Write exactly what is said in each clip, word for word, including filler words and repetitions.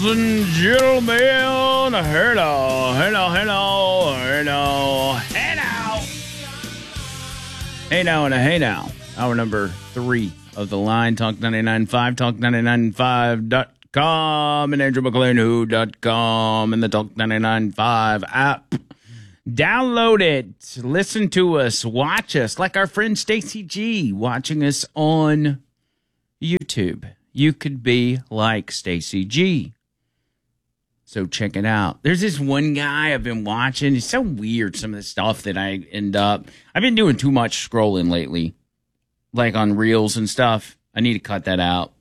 Ladies and gentlemen, hello, hello, hello, hello, hey now. Hey now and a hey now. Hour number three of the line, Talk ninety-nine point five, talk ninety-nine point five dot com, and Andrew McLean who dot com, and the Talk ninety-nine point five app. Download it, listen to us, watch us, like our friend Stacy G watching us on YouTube. You could be like Stacy G. So check it out. There's this one guy I've been watching. It's so weird, some of the stuff that I end up. I've been doing too much scrolling lately, like on Reels and stuff. I need to cut that out.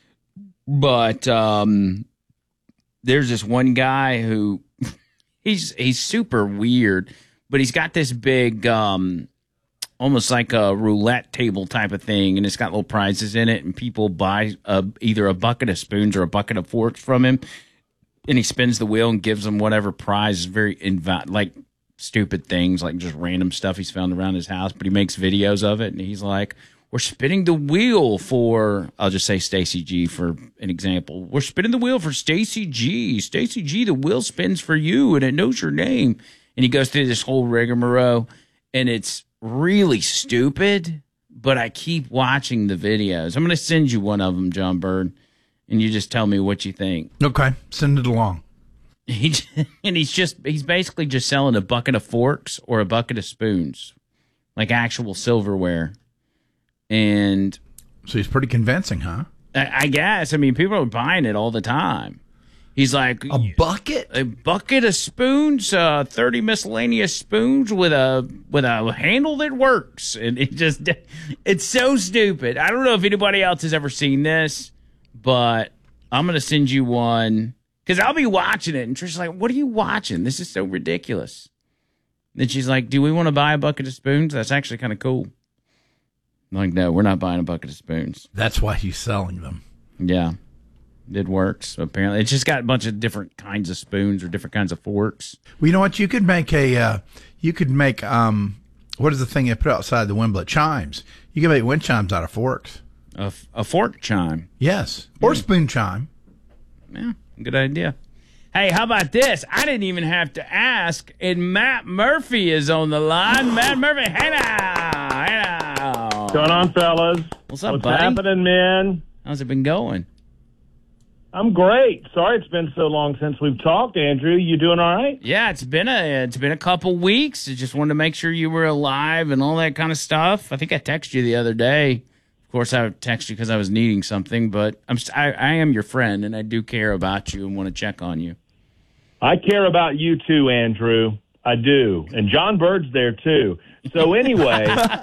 But um, there's this one guy who he's he's super weird, but he's got this big, um, almost like a roulette table type of thing, and it's got little prizes in it, and people buy a, either a bucket of spoons or a bucket of forks from him, and he spins the wheel and gives them whatever prize. Very inv- like stupid things, like just random stuff he's found around his house, but he makes videos of it, and he's like, we're spinning the wheel for, I'll just say Stacy G for an example. We're spinning the wheel for Stacy G. Stacy G, the wheel spins for you, and it knows your name. And he goes through this whole rigmarole, and it's really stupid, but I keep watching the videos. I'm going to send you one of them, John Bird, and you just tell me what you think. Okay, send it along. He, and he's just, he's basically just selling a bucket of forks or a bucket of spoons, like actual silverware. And so he's pretty convincing, huh? I, I guess. I mean, people are buying it all the time. He's like, a bucket, a bucket of spoons, uh, thirty miscellaneous spoons with a with a handle that works, and it just it's so stupid. I don't know if anybody else has ever seen this, but I'm gonna send you one because I'll be watching it, and Trish's like, "What are you watching? This is so ridiculous." Then she's like, "Do we want to buy a bucket of spoons? That's actually kind of cool." I'm like, no, we're not buying a bucket of spoons. That's why he's selling them. Yeah. It works, apparently. It's just got a bunch of different kinds of spoons or different kinds of forks. Well, you know what? You could make a, uh, you could make, um, what is the thing you put outside the window? Chimes. You can make wind chimes out of forks. A, a fork chime. Yes. Or yeah. Spoon chime. Yeah, good idea. Hey, how about this? I didn't even have to ask, and Matt Murphy is on the line. Matt Murphy, hey now, hey now. What's going on, fellas? What's up, What's buddy? happening, man? How's it been going? I'm great. Sorry it's been so long since we've talked, Andrew. You doing all right? Yeah, it's been a it's been a couple weeks. I just wanted to make sure you were alive and all that kind of stuff. I think I texted you the other day. Of course, I texted you because I was needing something, but I'm I, I am your friend, and I do care about you and want to check on you. I care about you too, Andrew. I do. And John Bird's there too. So anyway.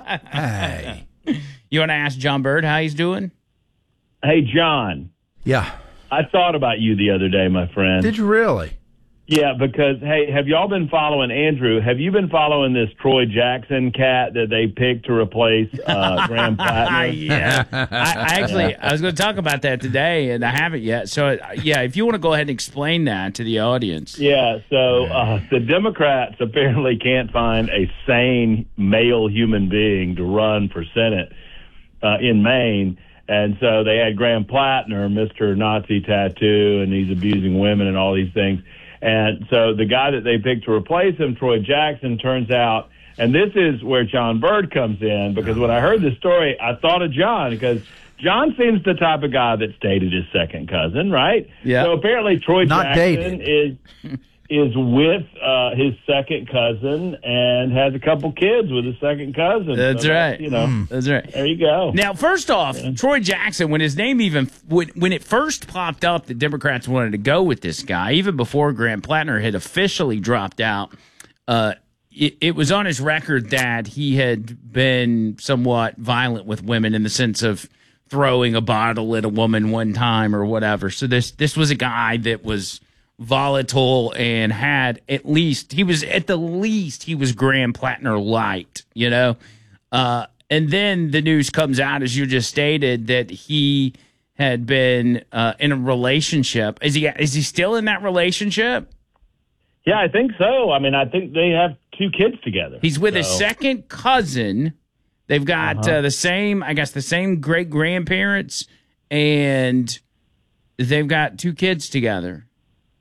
Hey. You want to ask John Bird how he's doing? Hey, John. Yeah. I thought about you the other day, my friend. Did you really? Yeah, because, hey, have y'all been following Andrew? Have you been following this Troy Jackson cat that they picked to replace uh, Graham Plattner? Yeah. I, I actually, I was going to talk about that today, and I haven't yet. So, yeah, if you want to go ahead and explain that to the audience. Yeah, so uh, the Democrats apparently can't find a sane male human being to run for Senate uh, in Maine. And so they had Graham Plattner, Mister Nazi Tattoo, and he's abusing women and all these things. And so the guy that they picked to replace him, Troy Jackson, turns out, and this is where John Bird comes in, because when I heard the story, I thought of John, because John seems the type of guy that's dated his second cousin, right? Yeah. So apparently Troy Not Jackson dated. is is with uh, his second cousin and has a couple kids with his second cousin. That's so right. You know, mm. That's right. There you go. Now, first off, yeah. Troy Jackson, when his name even when, when it first popped up, the Democrats wanted to go with this guy, even before Graham Plattner had officially dropped out. Uh, it, it was on his record that he had been somewhat violent with women in the sense of throwing a bottle at a woman one time or whatever. So this this was a guy that was volatile and had at least he was at the least he was Graham Plattner light, you know. Uh, and then the news comes out, as you just stated, that he had been uh, in a relationship. Is he is he still in that relationship? Yeah, I think so. I mean, I think they have two kids together. He's with so. his second cousin. They've got Uh-huh. uh, the same, I guess, the same great grandparents, and they've got two kids together.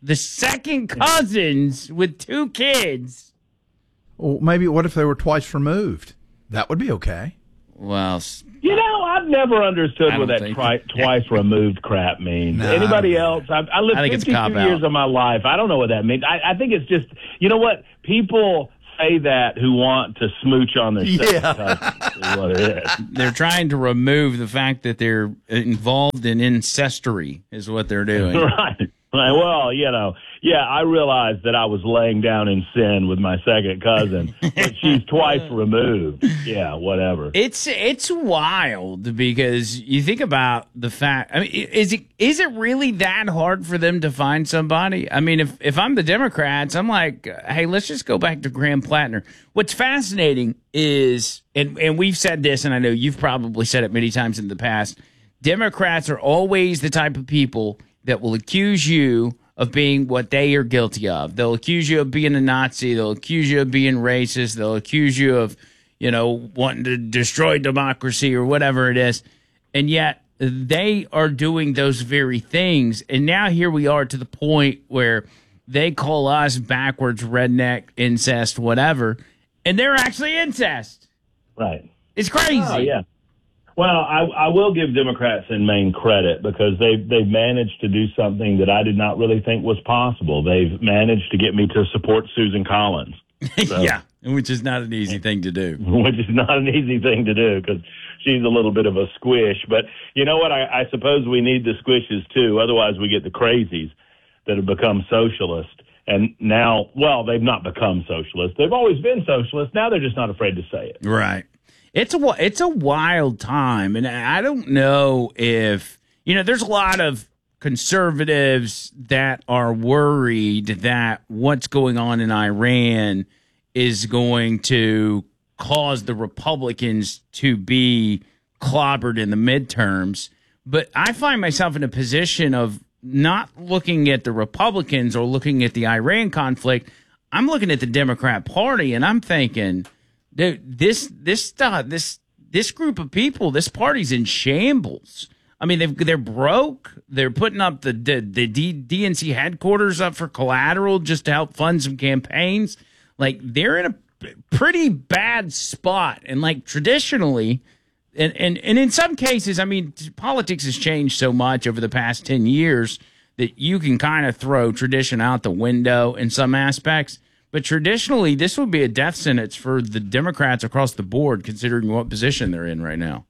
the second cousins with two kids. Well, maybe what if they were twice removed? That would be okay. Well, you know, I've never understood I what don't that think- tri- twice removed crap means. No, Anybody I don't else? I, I lived I think it's a fifty-two cop-out. years of my life. I don't know what that means. I, I think it's just, you know what? People say that who want to smooch on their Yeah. cousins is what it is. they're trying to remove the fact that they're involved in incestuary is what they're doing. Right. Right. Well, you know, yeah, I realized that I was laying down in sin with my second cousin, but she's twice removed. Yeah, whatever. It's it's wild because you think about the fact. I mean, is it is it really that hard for them to find somebody? I mean, if if I'm the Democrats, I'm like, hey, let's just go back to Graham Plattner. What's fascinating is, and and we've said this, and I know you've probably said it many times in the past. Democrats are always the type of people that will accuse you of being what they are guilty of. They'll accuse you of being a Nazi. They'll accuse you of being racist. They'll accuse you of, you know, wanting to destroy democracy or whatever it is. And yet they are doing those very things. And now here we are to the point where they call us backwards, redneck, incest, whatever. And they're actually incest. Right. It's crazy. Oh, yeah. Well, I, I will give Democrats in Maine credit because they've, they've managed to do something that I did not really think was possible. They've managed to get me to support Susan Collins. So, yeah, which is not an easy thing to do. which is not an easy thing to do because she's a little bit of a squish. But you know what? I, I suppose we need the squishes, too. Otherwise, we get the crazies that have become socialist. And now, well, they've not become socialist. They've always been socialist. Now they're just not afraid to say it. Right. It's a it's a wild time, and I don't know if you know. There's a lot of conservatives that are worried that what's going on in Iran is going to cause the Republicans to be clobbered in the midterms. But I find myself in a position of not looking at the Republicans or looking at the Iran conflict. I'm looking at the Democrat Party, and I'm thinking, dude, this this uh, this this group of people, this party's in shambles. I mean, they've, they're broke. They're putting up the the, the D, DNC headquarters up for collateral just to help fund some campaigns. Like, they're in a pretty bad spot. And like traditionally, and, and, and in some cases, I mean, politics has changed so much over the past ten years that you can kind of throw tradition out the window in some aspects. But traditionally, this would be a death sentence for the Democrats across the board, considering what position they're in right now.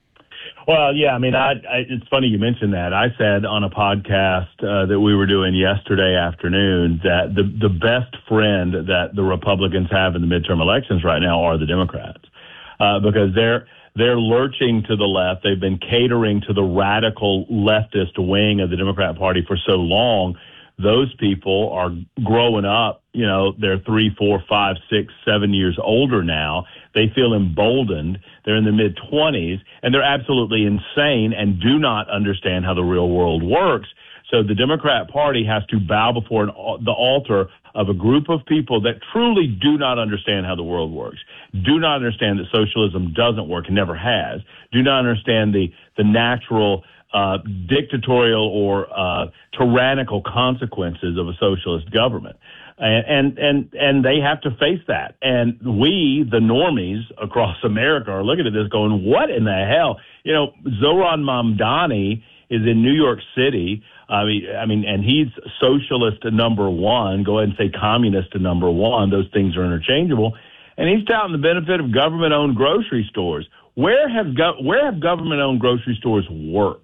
Well, yeah, I mean, I, I, it's funny you mentioned that. I said on a podcast uh, that we were doing yesterday afternoon that the, the best friend that the Republicans have in the midterm elections right now are the Democrats uh, because they're they're lurching to the left. They've been catering to the radical leftist wing of the Democrat Party for so long. Those people are growing up, you know, they're three, four, five, six, seven years older now. They feel emboldened. They're in their mid-twenties, and they're absolutely insane and do not understand how the real world works. So the Democrat Party has to bow before an, the altar of a group of people that truly do not understand how the world works, do not understand that socialism doesn't work and never has, do not understand the, the natural Uh, dictatorial or uh, tyrannical consequences of a socialist government. And, and, and, and they have to face that. And we, the normies across America, are looking at this going, what in the hell? You know, Zoran Mamdani is in New York City. I mean, I mean, and he's socialist to number one. Go ahead and say communist to number one. Those things are interchangeable. And he's touting the benefit of government-owned grocery stores. Where have go- where have government-owned grocery stores worked?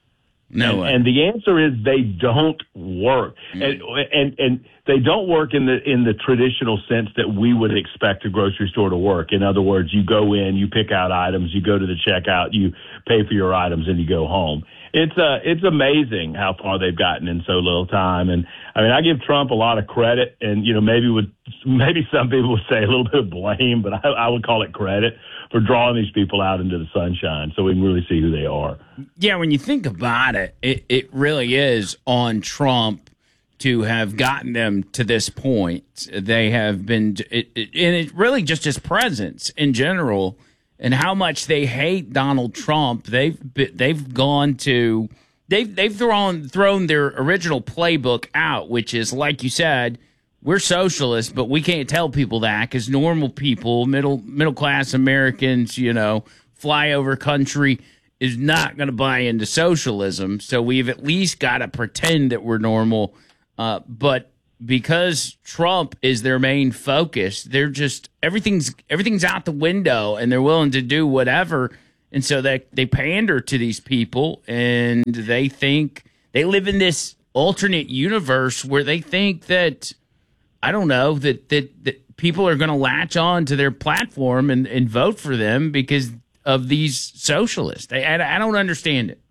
No, and, and the answer is they don't work, mm. and, and and they don't work in the in the traditional sense that we would expect a grocery store to work. In other words, you go in, you pick out items, you go to the checkout, you pay for your items, and you go home. It's uh, it's amazing how far they've gotten in so little time. And I mean, I give Trump a lot of credit, and you know, maybe would maybe some people would say a little bit of blame, but I, I would call it credit for drawing these people out into the sunshine so we can really see who they are. Yeah, when you think about it, it, it really is on Trump to have gotten them to this point. They have been, it, it, and it really just his presence in general and how much they hate Donald Trump. They've they've gone to they've they've thrown thrown their original playbook out, which is, like you said, we're socialists, but we can't tell people that because normal people, middle middle class Americans, you know, flyover country is not going to buy into socialism. So we've at least got to pretend that we're normal. Uh, but because Trump is their main focus, they're just everything's everything's out the window, and they're willing to do whatever. And so they they pander to these people, and they think they live in this alternate universe where they think that, I don't know, that that, that people are going to latch on to their platform and, and vote for them because of these socialists. I, I, I don't understand it.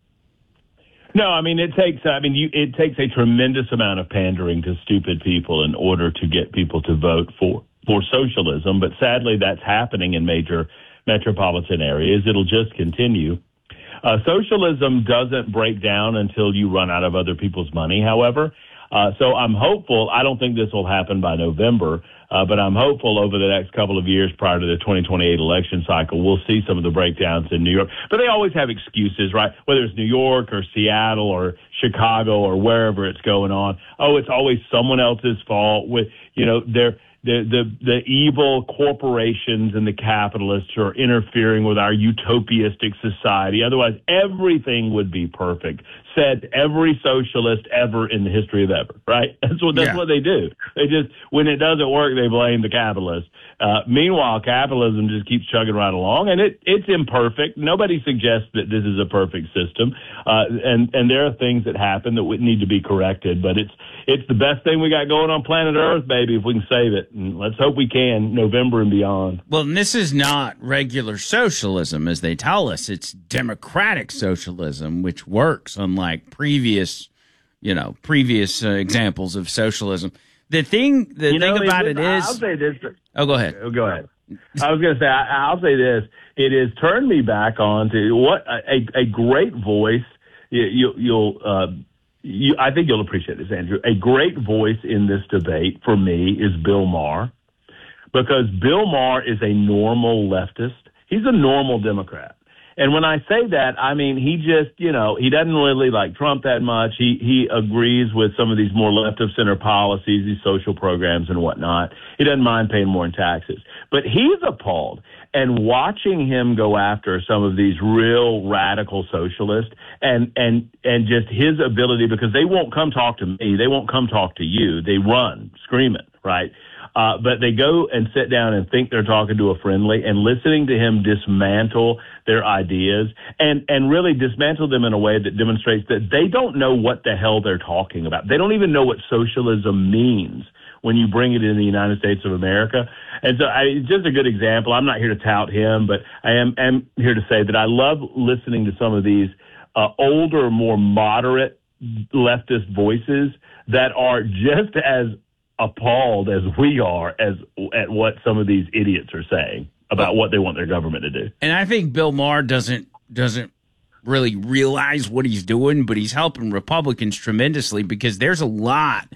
No, I mean, it takes, I mean, you, it takes a tremendous amount of pandering to stupid people in order to get people to vote for, for socialism. But sadly, that's happening in major metropolitan areas. It'll just continue. Uh, socialism doesn't break down until you run out of other people's money, however. Uh, so I'm hopeful. I don't think this will happen by November, uh, but I'm hopeful over the next couple of years prior to the twenty twenty-eight election cycle, we'll see some of the breakdowns in New York. But they always have excuses, right? Whether it's New York or Seattle or Chicago or wherever it's going on. Oh, it's always someone else's fault. With, you know, they're, The, the the evil corporations and the capitalists who are interfering with our utopiastic society. Otherwise, everything would be perfect. Said every socialist ever in the history of ever, right? That's what that's yeah. what they do. They just, when it doesn't work, they blame the capitalists. Uh, meanwhile, capitalism just keeps chugging right along, and it it's imperfect. Nobody suggests that this is a perfect system, uh, and and there are things that happen that would need to be corrected. But it's it's the best thing we got going on planet Earth, baby. If we can save it, and let's hope we can, November and beyond. Well, and this is not regular socialism, as they tell us. It's democratic socialism, which works, unlike previous, you know, previous uh, examples of socialism. The thing, the you thing know, about it is, I'll say this. Oh, go ahead. Oh, go ahead. I was going to say, I, I'll say this. It has turned me back on to what a, a great voice. You, you, you'll, uh, you, I think you'll appreciate this, Andrew. A great voice in this debate for me is Bill Maher, because Bill Maher is a normal leftist. He's a normal Democrat. And when I say that, I mean, he just, you know, he doesn't really like Trump that much. He he agrees with some of these more left of center policies, these social programs and whatnot. He doesn't mind paying more in taxes. But he's appalled. And watching him go after some of these real radical socialists and, and, and just his ability, because they won't come talk to me. They won't come talk to you. They run screaming, right? Uh, but they go and sit down and think they're talking to a friendly, and listening to him dismantle their ideas and, and really dismantle them in a way that demonstrates that they don't know what the hell they're talking about. They don't even know what socialism means when you bring it in the United States of America. And so I, it's just a good example. I'm not here to tout him, but I am, am here to say that I love listening to some of these uh, older, more moderate leftist voices that are just as appalled as we are as at what some of these idiots are saying about what they want their government to do. And I think Bill Maher doesn't doesn't really realize what he's doing, but he's helping Republicans tremendously, because there's a lot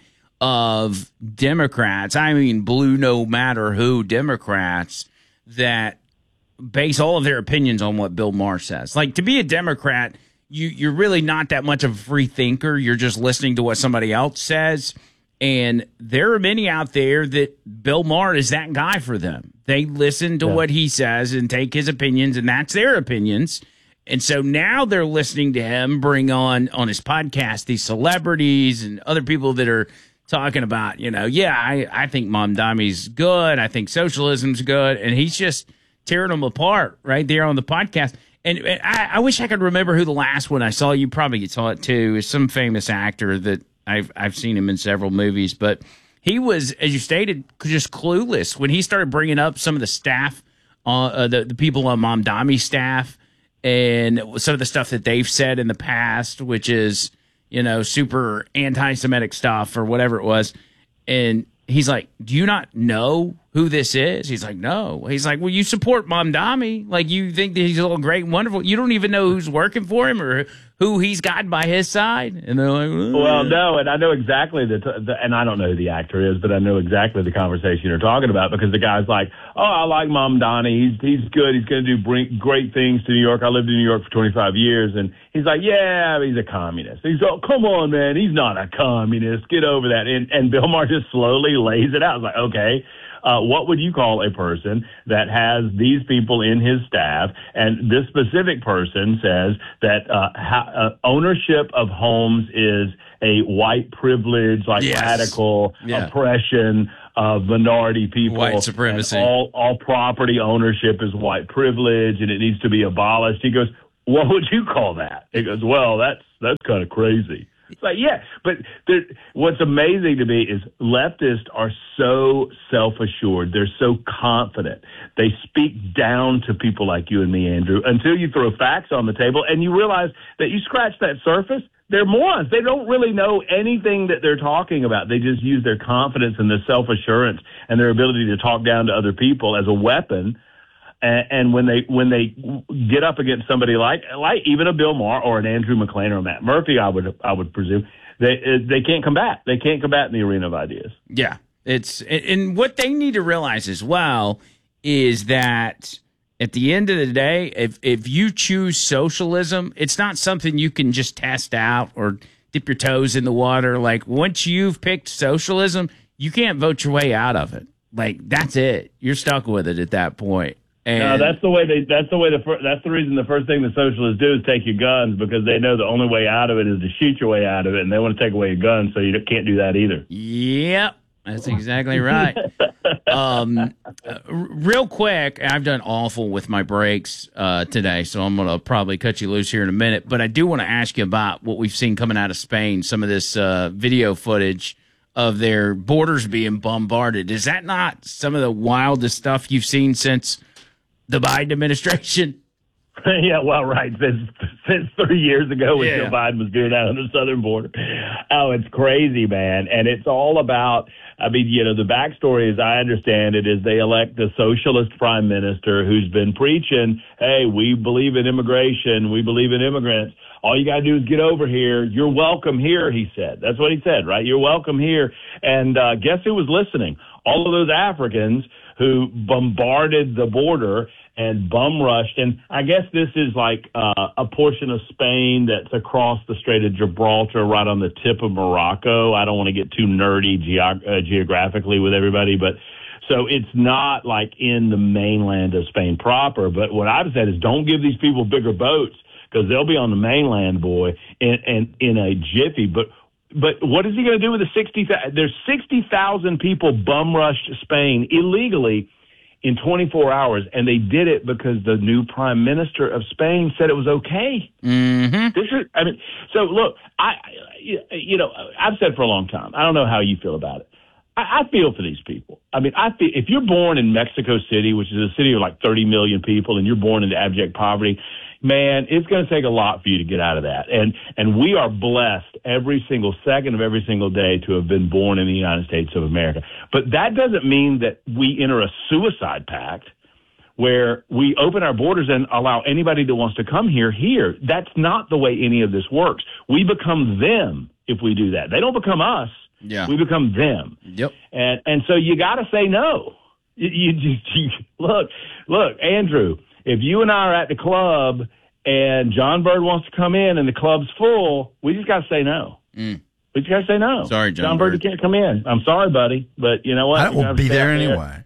of Democrats, I mean blue no matter who Democrats, that base all of their opinions on what Bill Maher says. Like, to be a Democrat, you you're really not that much of a free thinker. You're just listening to what somebody else says. And there are many out there that Bill Maher is that guy for them. They listen to yeah. what he says and take his opinions, and that's their opinions. And so now they're listening to him bring on, on his podcast, these celebrities and other people that are talking about, you know, yeah, I, I think Mamdami's good. I think socialism's good. And he's just tearing them apart right there on the podcast. And, and I, I wish I could remember who the last one I saw. You probably saw it too. Is some famous actor that I've I've seen him in several movies, but he was, as you stated, just clueless when he started bringing up some of the staff, uh, uh, the the people on Mamdami's staff, and some of the stuff that they've said in the past, which is, you know, super anti-Semitic stuff or whatever it was. And he's like, "Do you not know who this is?" He's like, "No." He's like, "Well, you support Mamdami. Like, you think that he's all great and wonderful. You don't even know who's working for him or who he's got by his side? And they're like, "Ugh." Well, no, and I know exactly the, the, and I don't know who the actor is, but I know exactly the conversation you're talking about because the guy's like, oh, I like Mamdani. He's he's good. He's going to do bring great things to New York. I lived in New York for twenty-five years, and he's like, yeah, he's a communist. He's oh, come on, man, he's not a communist. Get over that. And and Bill Maher just slowly lays it out. I was like, okay. Uh, what would you call a person that has these people in his staff? And this specific person says that uh, ha- uh, ownership of homes is a white privilege, like Yes. radical Yeah. oppression of minority people. White supremacy. And all, all property ownership is white privilege, and it needs to be abolished. He goes, what would you call that? He goes, well, that's that's kind of crazy. It's like, yeah, but there, what's amazing to me is leftists are so self-assured. They're so confident. They speak down to people like you and me, Andrew, until you throw facts on the table and you realize that you scratch that surface. They're morons. They don't really know anything that they're talking about. They just use their confidence and their self-assurance and their ability to talk down to other people as a weapon. And, and when they when they get up against somebody like like even a Bill Maher or an Andrew McLean or a Matt Murphy, I would I would presume they they can't combat. They can't combat in the arena of ideas. Yeah, it's and what they need to realize as well is that at the end of the day, if if you choose socialism, it's not something you can just test out or dip your toes in the water. Like once you've picked socialism, you can't vote your way out of it. Like that's it. You're stuck with it at that point. And no, that's the way they. That's the way the. Fir- that's the reason the first thing the socialists do is take your guns because they know the only way out of it is to shoot your way out of it, and they want to take away your guns, so you can't do that either. Yep, that's exactly right. um, uh, r- real quick, I've done awful with my breaks uh, today, so I'm going to probably cut you loose here in a minute. But I do want to ask you about what we've seen coming out of Spain. Some of this uh, video footage of their borders being bombarded. Is that not some of the wildest stuff you've seen since the Biden administration? Yeah, well, right. Since since three years ago when Yeah. Joe Biden was doing that on the southern border. Oh, it's crazy, man. And it's all about, I mean, you know, the backstory, as I understand it, is they elect a socialist prime minister who's been preaching, hey, we believe in immigration. We believe in immigrants. All you got to do is get over here. You're welcome here, he said. That's what he said, right? You're welcome here. And uh, guess who was listening? All of those Africans who bombarded the border and bum rushed. And I guess this is like uh, a portion of Spain that's across the Strait of Gibraltar, right on the tip of Morocco. I don't want to get too nerdy geog- uh, geographically with everybody, but so it's not like in the mainland of Spain proper. But what I've said is don't give these people bigger boats because they'll be on the mainland, boy, in, in, in a jiffy. But But what is he going to do with the sixty? There's sixty thousand people bum rushed Spain illegally in twenty-four hours, and they did it because the new prime minister of Spain said it was okay. Mm-hmm. This is, I mean, so look, I, you know, I've said for a long time. I don't know how you feel about it. I, I feel for these people. I mean, I feel if you're born in Mexico City, which is a city of like thirty million people, and you're born into abject poverty, man, it's going to take a lot for you to get out of that. And and we are blessed every single second of every single day to have been born in the United States of America. But that doesn't mean that we enter a suicide pact where we open our borders and allow anybody that wants to come here here. That's not the way any of this works. We become them if we do that. They don't become us. Yeah. We become them. Yep. And and so you got to say no. You, you, you, look, look, Andrew, if you and I are at the club and John Bird wants to come in and the club's full, we just got to say no. Mm. We just got to say no. Sorry, John, John Bird. Bird, you can't come in. I'm sorry, buddy, but you know what? I will be there anyway.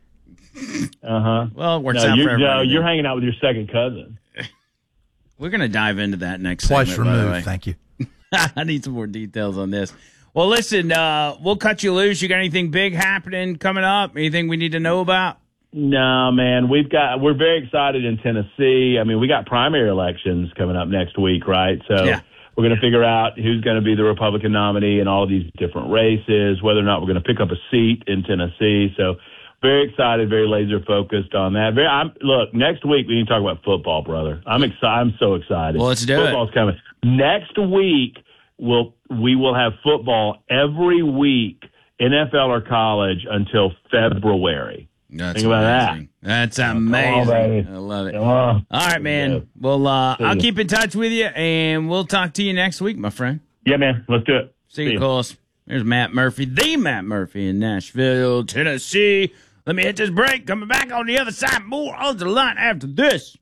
Uh huh. Well, it works no, out you're, for everybody. no, you're then. hanging out with your second cousin. We're going to dive into that next Twice segment, by the way. removed. Thank you. I need some more details on this. Well, listen, uh, we'll cut you loose. You got anything big happening coming up? Anything we need to know about? No, man, we've got, we're very excited in Tennessee. I mean, we got primary elections coming up next week, right? So Yeah. we're going to figure out who's going to be the Republican nominee in all of these different races, whether or not we're going to pick up a seat in Tennessee. So very excited, very laser focused on that. Very, I'm, look, next week we need to talk about football, brother. I'm excited. I'm so excited. Well, let's do it. Football's coming. Next week, we'll, we will have football every week, N F L or college, until February. That's Think about amazing. That's on, amazing. baby. I love it. Come on. All right, man. Yeah. Well, uh, See I'll ya. keep in touch with you, and we'll talk to you next week, my friend. Yeah, man. Let's do it. See you, Coles. There's Matt Murphy, the Matt Murphy in Nashville, Tennessee. Let me hit this break. Coming back on the other side. More on the line after this.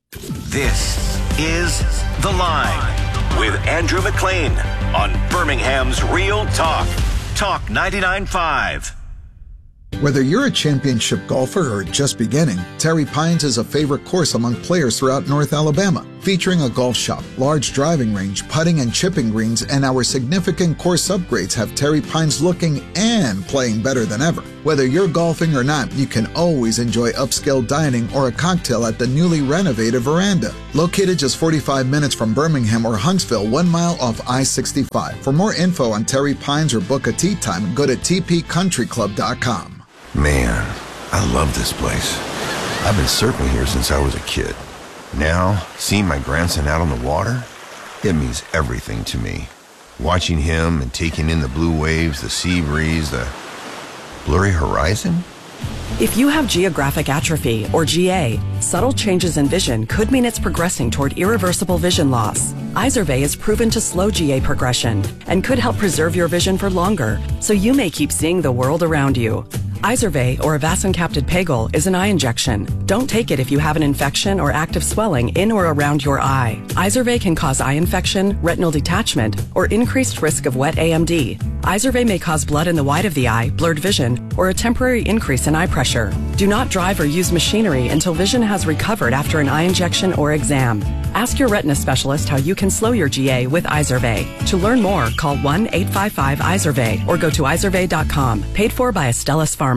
This is The Line with Andrew McLean on Birmingham's Real Talk. Talk ninety-nine point five. Whether you're a championship golfer or just beginning, Terry Pines is a favorite course among players throughout North Alabama. Featuring a golf shop, large driving range, putting and chipping greens, and our significant course upgrades have Terry Pines looking and playing better than ever. Whether you're golfing or not, you can always enjoy upscale dining or a cocktail at the newly renovated Veranda. Located just forty-five minutes from Birmingham or Huntsville, one mile off I sixty-five. For more info on Terry Pines or book a tee time, go to t p country club dot com. Man, I love this place. I've been surfing here since I was a kid. Now, seeing my grandson out on the water, it means everything to me. Watching him and taking in the blue waves, the sea breeze, the blurry horizon. If you have geographic atrophy, or G A, subtle changes in vision could mean it's progressing toward irreversible vision loss. Izervay is proven to slow G A progression and could help preserve your vision for longer, so you may keep seeing the world around you. Izervay, or avacincaptad pegol, is an eye injection. Don't take it if you have an infection or active swelling in or around your eye. Izervay can cause eye infection, retinal detachment, or increased risk of wet A M D. Izervay may cause blood in the white of the eye, blurred vision, or a temporary increase in eye pressure. Do not drive or use machinery until vision has recovered after an eye injection or exam. Ask your retina specialist how you can slow your G A with Izervay. To learn more, call one eight five five Izervay or go to izervay dot com. Paid for by Astellas Pharma.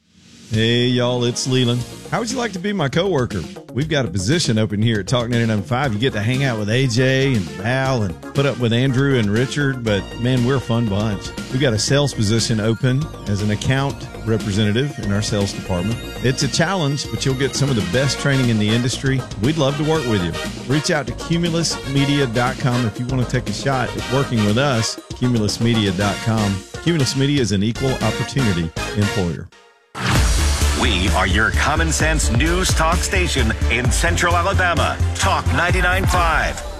Hey, y'all, it's Leland. How would you like to be my coworker? We've got a position open here at Talk ninety-nine point five. You get to hang out with A J and Val and put up with Andrew and Richard, but, man, we're a fun bunch. We've got a sales position open as an account representative in our sales department. It's a challenge, but you'll get some of the best training in the industry. We'd love to work with you. Reach out to cumulus media dot com if you want to take a shot at working with us, cumulus media dot com. Cumulus Media is an equal opportunity employer. We are your common sense news talk station in Central Alabama. Talk ninety-nine point five.